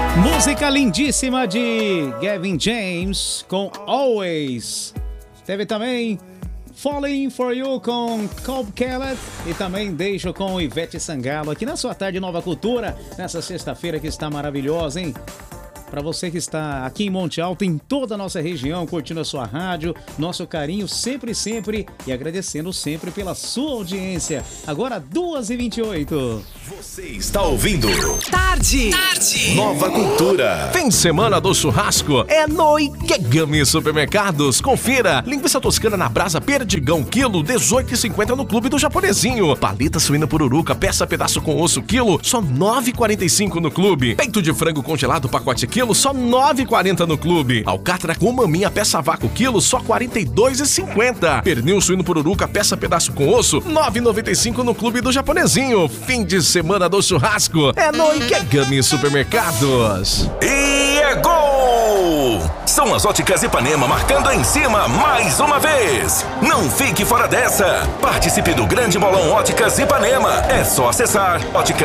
Música lindíssima de Gavin James com Always. Teve também Falling For You com Cobb Kellett e também Deixo com Ivete Sangalo aqui na sua tarde Nova Cultura, nessa sexta-feira que está maravilhosa, hein? Para você que está aqui em Monte Alto, em toda a nossa região, curtindo a sua rádio, nosso carinho sempre e agradecendo sempre pela sua audiência. Agora 2h28. Você está ouvindo Tarde Nova Cultura. Fim de semana do churrasco é no Ikegami Supermercados. Confira: linguiça toscana na brasa Perdigão, quilo, R$18,50 no Clube do Japonesinho. Paleta suína pururuca, peça pedaço com osso, quilo, só R$9,45 no Clube. Peito de frango congelado, pacote quilo, só R$9,40 no Clube. Alcatra com maminha, peça vácuo, quilo, só R$42,50. Pernil suíno pururuca, peça pedaço com osso, R$9,95 no Clube do Japonesinho. Fim de semana do churrasco é no Ikegami Supermercados. E é gol! São as Óticas Ipanema marcando em cima mais uma vez. Não fique fora dessa. Participe do grande bolão Óticas Ipanema. É só acessar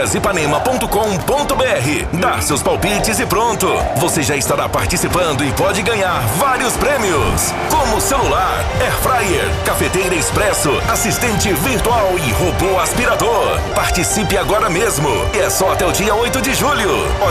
óticasipanema.com.br, dar seus palpites e pronto. Você já estará participando e pode ganhar vários prêmios, como celular, air fryer, cafeteira expresso, assistente virtual e robô aspirador. Participe agora mesmo. E é só até o dia 8 de julho.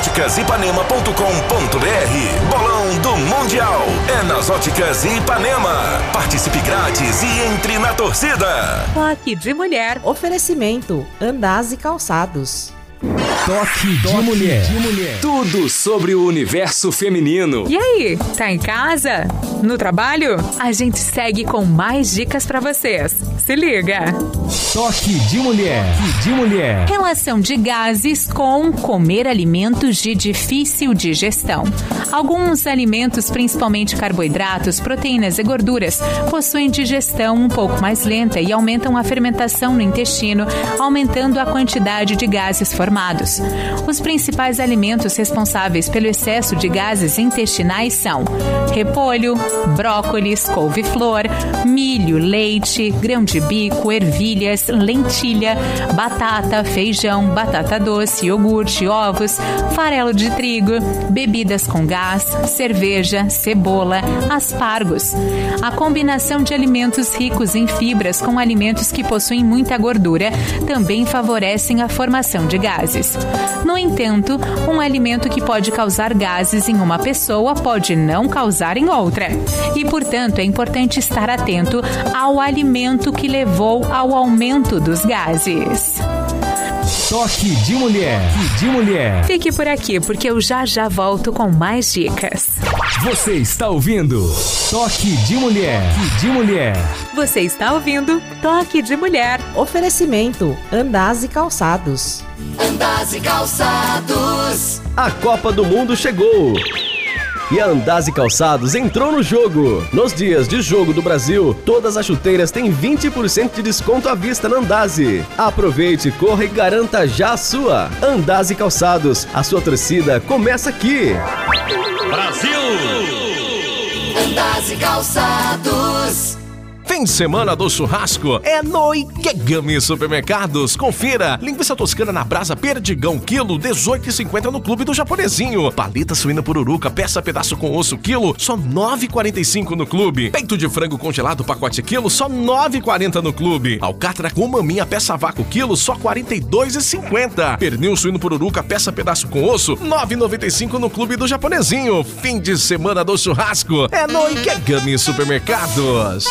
óticasipanema.com.br. Bolão do Mundial é nas Óticas Ipanema. Participe grátis e entre na torcida. Toque de Mulher. Oferecimento Andaz e Calçados. Toque de mulher. Tudo sobre o universo feminino. E aí, tá em casa? No trabalho? A gente segue com mais dicas pra vocês. Se liga! Toque de mulher. Relação de gases com comer alimentos de difícil digestão. Alguns alimentos, principalmente carboidratos, proteínas e gorduras, possuem digestão um pouco mais lenta e aumentam a fermentação no intestino, aumentando a quantidade de gases formados. Os principais alimentos responsáveis pelo excesso de gases intestinais são repolho, brócolis, couve-flor, milho, leite, grão de bico, ervilhas, lentilha, batata, feijão, batata doce, iogurte, ovos, farelo de trigo, bebidas com gás, cerveja, cebola, aspargos. A combinação de alimentos ricos em fibras com alimentos que possuem muita gordura também favorecem a formação de gases. No entanto, um alimento que pode causar gases em uma pessoa pode não causar em outra. E, portanto, é importante estar atento ao alimento que levou ao aumento dos gases. Toque de mulher. Fique por aqui, porque eu já volto com mais dicas. Você está ouvindo Toque de mulher. Você está ouvindo Toque de Mulher. Oferecimento Andaz e Calçados. Andaz e Calçados. A Copa do Mundo chegou e a Andaz e Calçados entrou no jogo. Nos dias de jogo do Brasil, todas as chuteiras têm 20% de desconto à vista na Andaz. Aproveite, corra e garanta já a sua. Andaz e Calçados, a sua torcida começa aqui. Brasil! Andaz e Calçados. Fim de semana do churrasco é no Ikegami Supermercados. Confira: linguiça toscana na brasa Perdigão, quilo, R$18,50 no Clube do Japonesinho. Paleta suína pururuca, peça pedaço com osso, quilo, só R$9,45 no Clube. Peito de frango congelado, pacote quilo, só R$9,40 no Clube. Alcatra com maminha, peça vácuo, quilo, só R$42,50. Pernil suíno pururuca, peça pedaço com osso, R$9,95 no Clube do Japonesinho. Fim de semana do churrasco é no Ikegami Supermercados.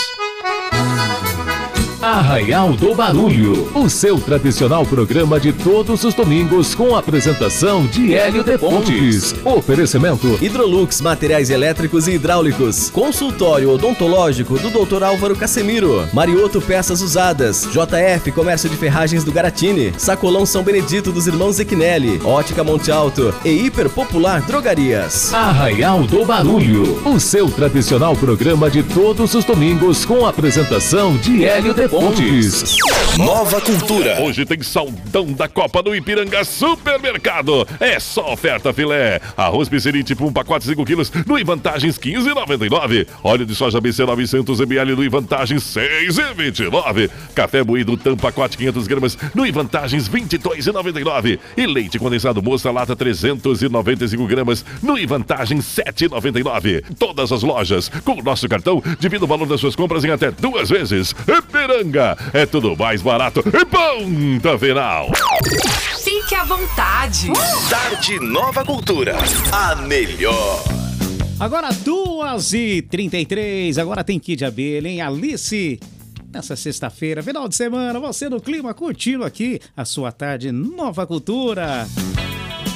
Arraial do Barulho, o seu tradicional programa de todos os domingos com a apresentação de Hélio de Pontes. Oferecimento Hidrolux, materiais elétricos e hidráulicos. Consultório odontológico do Dr. Álvaro Casemiro. Marioto Peças Usadas. JF Comércio de Ferragens do Garatini. Sacolão São Benedito dos Irmãos Equinelli. Ótica Monte Alto e Hiper Popular Drogarias. Arraial do Barulho, o seu tradicional programa de todos os domingos com a apresentação de Hélio de Pontes. Nova Cultura. Hoje tem saldão da Copa no Ipiranga Supermercado. É só oferta filé. Arroz Pisciri tipo 1 pacote 5 quilos no Ivantagens 15,99. Óleo de soja BC 900 ml no Ivantagens 6,29. Café moído Tampa pacote 500 gramas no Ivantagens 22,99. E leite condensado Moça lata 395 gramas no Ivantagens 7,99. Todas as lojas com o nosso cartão divida o valor das suas compras em até 2 vezes. Ipiranga é tudo mais barato e ponta final. Fique à vontade. Tarde Nova Cultura, a melhor. Agora 2h33, agora tem Kid Abelha, hein? Alice, nessa sexta-feira, final de semana, você no clima, curtindo aqui a sua Tarde Nova Cultura.